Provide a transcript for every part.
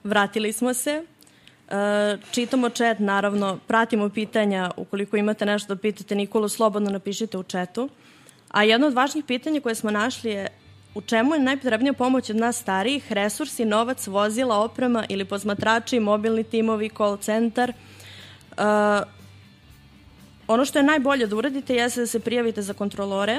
vratili smo se. Čitamo chat, naravno, pratimo pitanja. Ukoliko imate nešto da pitate Nikolu, slobodno napišite u chatu. A jedno od važnih pitanja koje smo našli je u čemu je najpotrebnija pomoć od nas starijih, resursi, novac, vozila, oprema ili posmatrači, mobilni timovi, call centar. Ono što je najbolje da uradite jeste da se prijavite za kontrolore,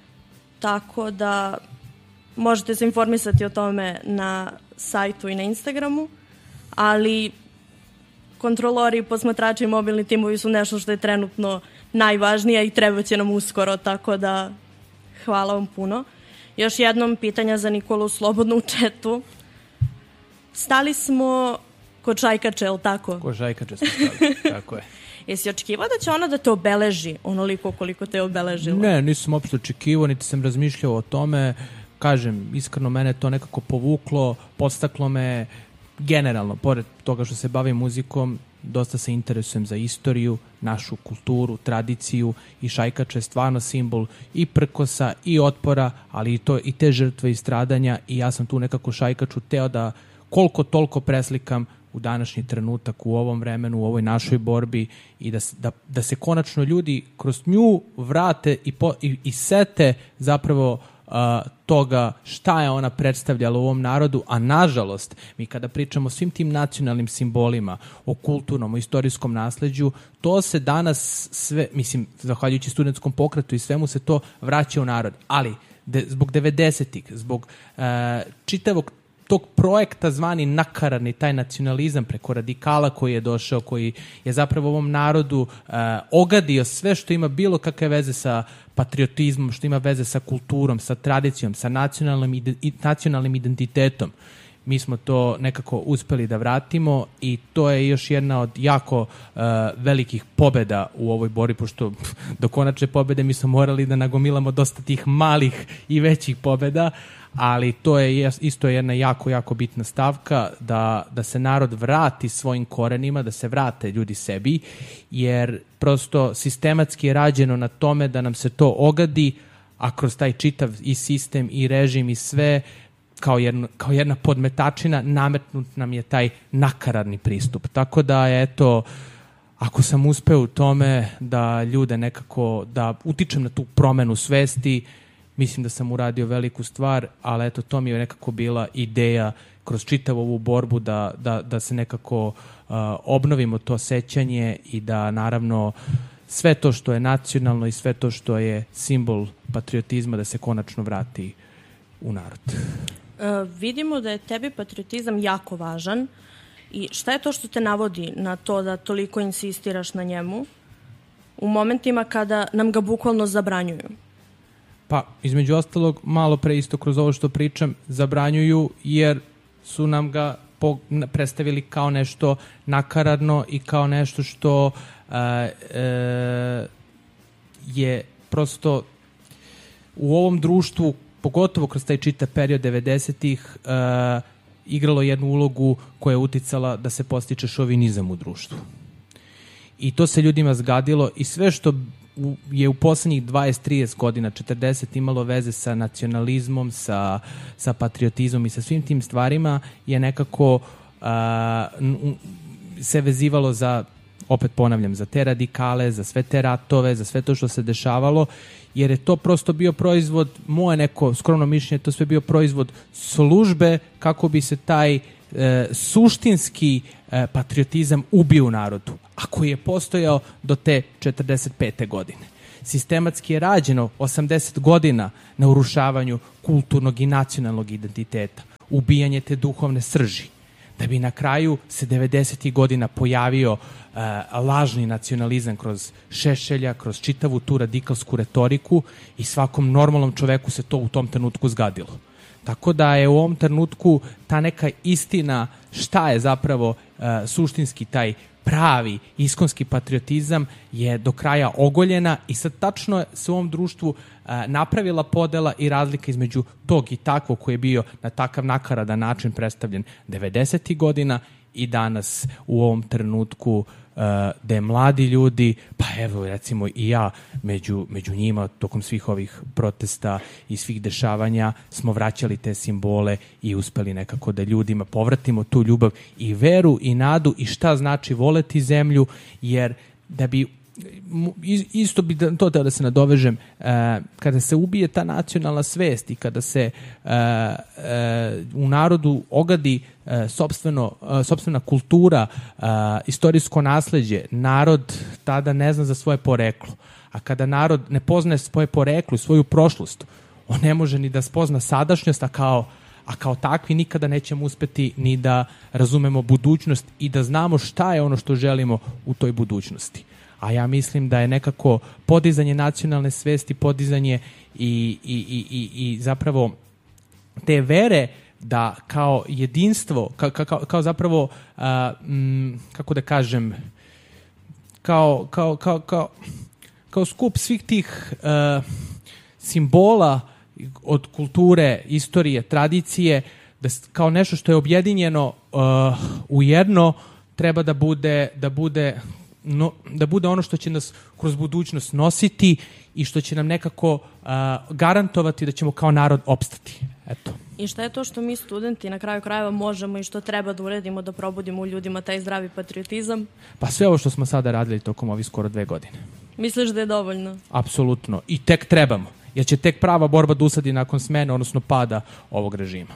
tako da možete se informisati o tome na sajtu i na Instagramu, ali kontrolori, posmatrači i mobilni timovi su nešto što je trenutno najvažnije i treba će nam uskoro, tako da hvala vam puno. Još jednom pitanja za Nikolu slobodno u chatu. Stali smo kod Šajkače, je li tako? Kod Šajkače smo stali, tako je. Jesi očekivao da će ona da te obeleži onoliko koliko te je obeležila? Ne, nisam uopšte očekivao, niti sam razmišljao o tome. Kažem, iskreno mene to nekako povuklo, podstaklo me. Generalno, pored toga što se bavim muzikom, dosta se interesujem za istoriju, našu kulturu, tradiciju i Šajkača je stvarno simbol i prkosa i otpora, ali i te žrtve i stradanja i ja sam tu nekako Šajkaču teo da koliko toliko preslikam u današnji trenutak, u ovom vremenu, u ovoj našoj borbi i da se konačno ljudi kroz nju vrate i sete zapravo toga šta je ona predstavljala u ovom narodu, a nažalost mi kada pričamo o svim tim nacionalnim simbolima, o kulturnom, o istorijskom nasleđu, to se danas sve, mislim, zahvaljujući studentskom pokretu i svemu se to vraća u narod, ali zbog 90-ih, zbog čitavog tog projekta zvani nakaradni, taj nacionalizam preko radikala koji je došao, koji je zapravo ovom narodu ogadio sve što ima bilo kakve veze sa patriotizmom, što ima veze sa kulturom, sa tradicijom, sa nacionalnim identitetom. Mi smo to nekako uspeli da vratimo i to je još jedna od jako velikih pobeda u ovoj borbi, pošto do konačne pobede mi smo morali da nagomilamo dosta tih malih i većih pobeda, ali to je isto jedna jako, jako bitna stavka da se narod vrati svojim korenima, da se vrate ljudi sebi, jer prosto sistematski je rađeno na tome da nam se to ogadi, a kroz taj čitav i sistem i režim i sve kao jedna podmetačina nametnut nam je taj nakaradni pristup. Tako da, eto, ako sam uspeo u tome da ljude nekako, da utičem na tu promenu svesti, mislim da sam uradio veliku stvar, ali eto, to mi je nekako bila ideja kroz čitavu ovu borbu da se nekako obnovimo to sećanje i da naravno sve to što je nacionalno i sve to što je simbol patriotizma da se konačno vrati u narod. Vidimo da je tebi patriotizam jako važan i šta je to što te navodi na to da toliko insistiraš na njemu u momentima kada nam ga bukvalno zabranjuju? Pa, između ostalog, malo pre isto kroz ovo što pričam, zabranjuju jer su nam ga predstavili kao nešto nakaradno i kao nešto što je prosto u ovom društvu, pogotovo kroz taj čitav period 90-ih, igralo jednu ulogu koja je uticala da se postiče šovinizam u društvu. I to se ljudima zgadilo i sve što je u poslednjih 20-30 godina, 40 imalo veze sa nacionalizmom, sa patriotizmom i sa svim tim stvarima je nekako se vezivalo za, opet ponavljam, za te radikale, za sve te ratove, za sve to što se dešavalo, jer je to prosto bio proizvod, moje neko skromno mišljenje, to sve bio proizvod službe kako bi se taj suštinski patriotizam ubio u narodu, a koji je postojao do te 45. godine. Sistematski je rađeno 80 godina na urušavanju kulturnog i nacionalnog identiteta, ubijanje te duhovne srži, da bi na kraju se 90. godina pojavio lažni nacionalizam kroz Šešelja, kroz čitavu tu radikalsku retoriku i svakom normalnom čoveku se to u tom trenutku zgadilo. Tako da je u ovom trenutku ta neka istina šta je zapravo suštinski taj pravi iskonski patriotizam je do kraja ogoljena i sad tačno se u ovom društvu napravila podela i razlika između tog i takvog koji je bio na takav nakaradan način predstavljen 90. godina i danas u ovom trenutku da je mladi ljudi, pa evo recimo i ja među njima tokom svih ovih protesta i svih dešavanja smo vraćali te simbole i uspeli nekako da ljudima povratimo tu ljubav i veru i nadu i šta znači voleti zemlju, jer da bi isto bi to da se nadovežem, kada se ubije ta nacionalna svest i kada se u narodu ogadi sopstvena kultura, istorijsko nasleđe, narod tada ne zna za svoje poreklo. A kada narod ne poznaje svoje poreklo i svoju prošlost, on ne može ni da spozna sadašnjost, a kao takvi nikada nećemo uspeti ni da razumemo budućnost i da znamo šta je ono što želimo u toj budućnosti. A ja mislim da je nekako podizanje nacionalne svesti, podizanje i zapravo te vere da kao jedinstvo, kao zapravo, kako da kažem, kao skup svih tih simbola od kulture, istorije, tradicije, da kao nešto što je objedinjeno u jedno, treba da bude ono što će nas kroz budućnost nositi i što će nam nekako garantovati da ćemo kao narod opstati. Eto. I šta je to što mi studenti na kraju krajeva možemo i što treba da uredimo da probudimo u ljudima taj zdravi patriotizam? Pa sve ovo što smo sada radili tokom ovih skoro 2 godine. Misliš da je dovoljno? Apsolutno. I tek trebamo. Jer će tek prava borba da usadi nakon smene, odnosno pada ovog režima.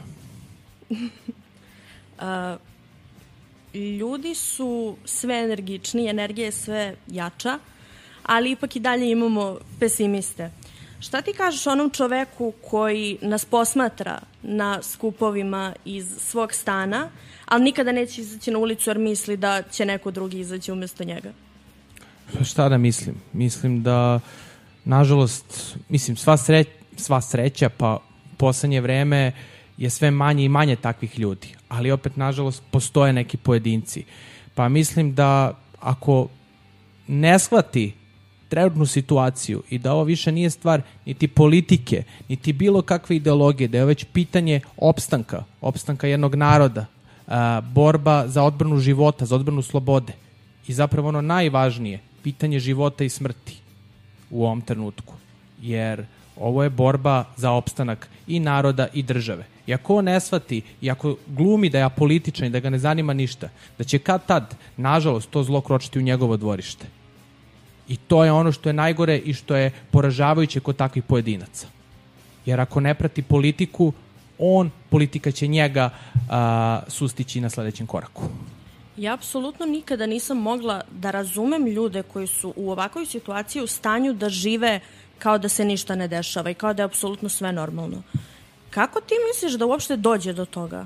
Ljudi su sve energični, energija je sve jača, ali ipak i dalje imamo pesimiste. Šta ti kažeš onom čoveku koji nas posmatra na skupovima iz svog stana, ali nikada neće izaći na ulicu jer misli da će neko drugi izaći umjesto njega? Šta da mislim? Mislim da, nažalost, sva sreća, pa u poslednje vreme je sve manje i manje takvih ljudi. Ali opet, nažalost, postoje neki pojedinci. Pa mislim da ako ne shvati trenutnu situaciju i da ovo više nije stvar niti politike, niti bilo kakve ideologije, da je već pitanje opstanka jednog naroda, borba za odbranu života, za odbranu slobode i zapravo ono najvažnije, pitanje života i smrti u ovom trenutku. Jer ovo je borba za opstanak i naroda i države. I ako on ne shvati, i ako glumi da je apolitičan i da ga ne zanima ništa, da će kad tad, nažalost, to zlo kročiti u njegovo dvorište. I to je ono što je najgore i što je poražavajuće kod takvih pojedinaca. Jer ako ne prati politiku, politika će njega sustići na sledećem koraku. Ja apsolutno nikada nisam mogla da razumem ljude koji su u ovakvoj situaciji u stanju da žive kao da se ništa ne dešava i kao da je apsolutno sve normalno. Kako ti misliš da uopšte dođe do toga?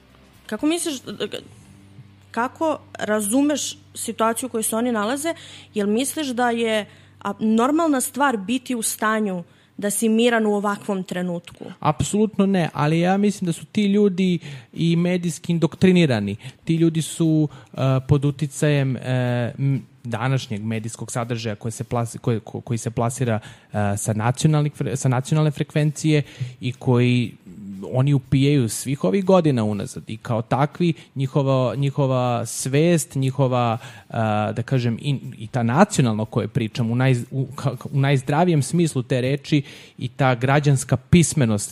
Kako razumeš situaciju u kojoj se oni nalaze? Jel misliš da je normalna stvar biti u stanju da si miran u ovakvom trenutku? Apsolutno ne, ali ja mislim da su ti ljudi i medijski indoktrinirani. Ti ljudi su pod uticajem današnjeg medijskog sadržaja koji se plasira sa nacionalne frekvencije i koji oni upijaju svih ovih godina unazad i kao takvi njihova svest, njihova, da kažem, i ta nacionalno koje pričam u najzdravijem smislu te reči i ta građanska pismenost,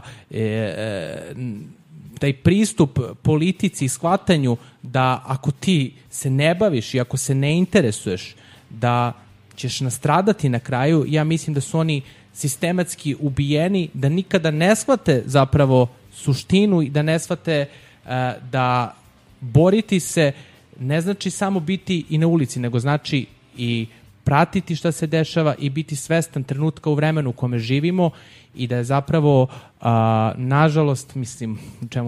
taj pristup politici i shvatanju da ako ti se ne baviš i ako se ne interesuješ da ćeš nastradati na kraju, ja mislim da su oni sistematski ubijeni, da nikada ne shvate zapravo suštinu i da ne shvate da boriti se ne znači samo biti i na ulici, nego znači i pratiti šta se dešava i biti svestan trenutka u vremenu u kome živimo i da je zapravo, nažalost, mislim, čemu